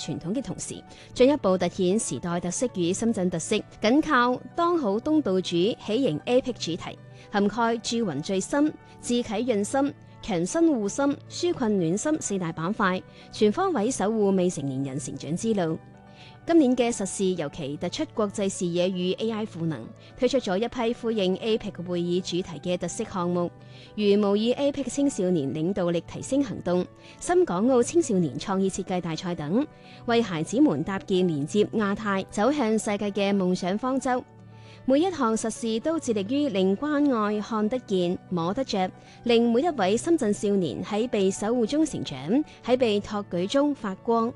傳統嘅同時，進一步凸顯時代特色與深圳特色，緊靠當好東道主喜迎 APEC 主題，涵蓋駐雲聚心、自啟潤心、強身護心、紓困暖心四大板塊，全方位守護未成年人成長之路。今年嘅實事尤其突出國際視野與 AI 賦能，推出咗一批呼應 APEC 會議主題嘅特色項目，如模擬 APEC 青少年領導力提升行動、深港澳青少年創意設計大賽等，為孩子們搭建連接亞太走向世界嘅夢想方舟。每一項實事都致力於令關愛看得見、摸得着，令每一位深圳少年喺被守護中成長，喺被托舉中發光。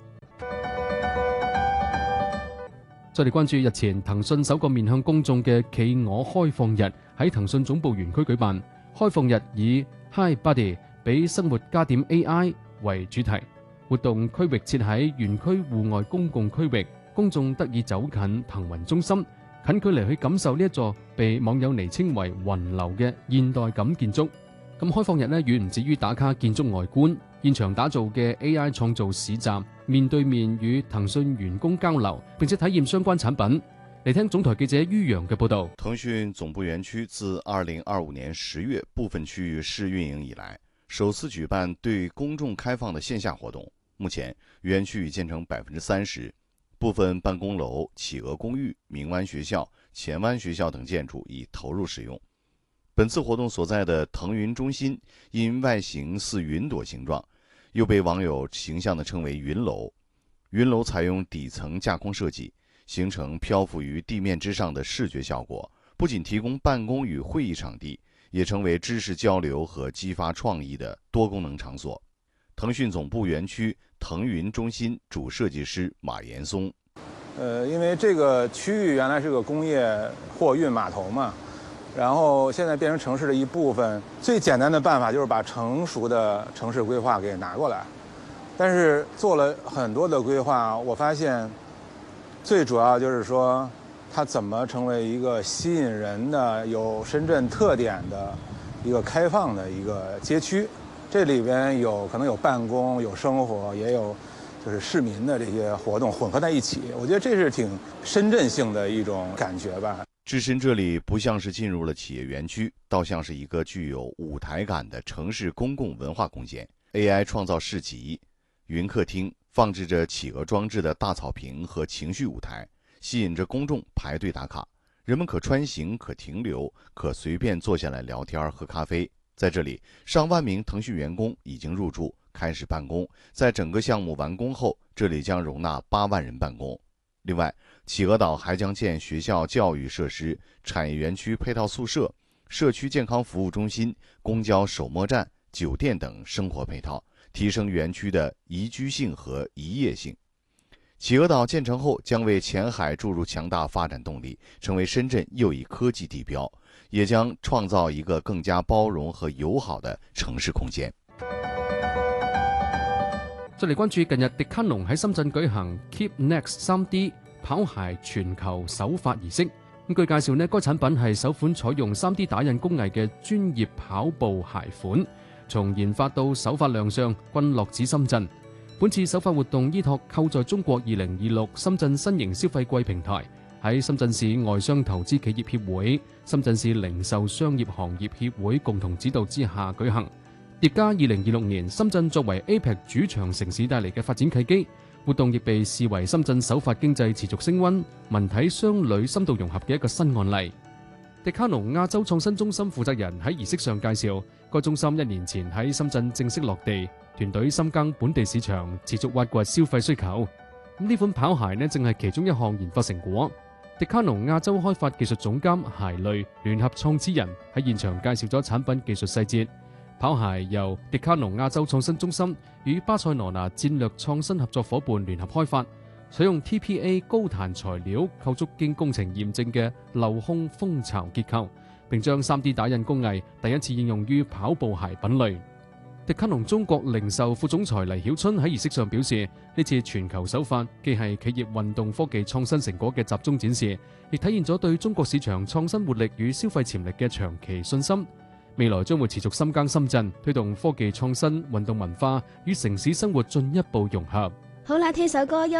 再嚟關注日前騰訊首個面向公眾嘅企鵝開放日喺騰訊總部園區舉辦。開放日以 Hi Buddy 俾生活加點 AI 為主題，活動區域設喺園區戶外公共區域，公眾得以走近騰雲中心，近距離去感受呢一座被網友昵稱為雲樓嘅現代感建築。咁開放日呢，遠唔止於打卡建築外觀，現場打造嘅 AI 創造市集，面對面與騰訊員工交流，並且體驗相關產品。嚟聽總台記者于洋嘅報道。 騰訊總部園區自2025年10月部分區域試運營以來，首次舉辦對公眾開放的線下活動。目前園區已建成30%，部分辦公樓、企鵝公寓、明灣學校、前灣學校等建築已投入使用。本次活動所在的騰雲中心因外形似雲朵形狀，又被網友形象地稱為雲樓。雲樓採用底層架空設計，形成漂浮於地面之上的視覺效果，不僅提供辦公與會議場地，也成為知識交流和激發創意的多功能場所。騰訊總部園區騰雲中心主設計師馬岩松， 因為這個區域原來是個工業貨運碼頭嘛，然後現在變成城市的一部分，最簡單的辦法就是把成熟的城市規劃給拿過來。但是做了很多的規劃，我發現最主要就是說它怎麼成為一個吸引人的、有深圳特點的一個開放的一個街區。這裡邊可能有辦公、有生活，也有就是市民的這些活動混合在一起，我覺得這是挺深圳性的一種感覺吧。 置身這裡不像是進入了企業園區，倒像是一個具有舞台感的城市公共文化空間。AI 創造市集、雲客廳放置着企鵝裝置的大草坪和情緒舞台，吸引着公眾排隊打卡。人們可穿行、可停留、可隨便坐下來聊天喝咖啡。在這裡，上萬名騰訊員工已經入駐，開始辦公。在整個項目完工後，這裡將容納8萬人辦公。另外，企鵝島還將建學校教育設施、產業園區配套宿舍、社區健康服務中心、公交首摸站、酒店等生活配套，提升園區的宜居性和宜業性。企鵝島建成後，將為前海注入強大發展動力，成為深圳又一科技地標，也將創造一個更加包容和友好的城市空間。 再嚟關注近日迪卡儂喺深圳舉行 Keep Next 3D 跑鞋全球首發儀式。據介紹呢，該產品係首款採用 3D 打印工藝嘅專業跑步鞋款，從研發到首發亮相均落址深圳。本次首發活動依託購在中國2026深圳新型消費季平台，喺深圳市外商投資企業協會、深圳市零售商業行業協會共同指導之下舉行。疊加2026年深圳作為 APEC 主場城市帶嚟嘅發展契機，活動亦被視為深圳首發經濟持續升溫、文體商旅深度融合嘅一個新案例。迪卡儂亞洲創新中心負責人喺儀式上介紹，該中心1年前喺深圳正式落地，團隊深耕本地市場，持續挖掘消費需求。呢款跑鞋呢，正係其中一項研發成果。迪卡儂亞洲開發技術總監鞋類聯合創始人喺現場介紹咗產品技術細節。跑鞋由迪卡儂亞洲創新中心與巴塞羅那戰略創新合作夥伴聯合開發，採用 TPA 高彈材料構築經工程驗證嘅鏤空蜂巢結構，並將 3D 打印工藝第一次應用於跑步鞋品類。迪卡儂中國零售副總裁黎曉春喺儀式上表示，呢次全球首發既係企業運動科技創新成果嘅集中展示，亦體現咗對中國市場創新活力與消費潛力嘅長期信心。未來將會持續深耕深圳，推動科技創新、運動文化與城市生活進一步融合。 好啦，聽首歌。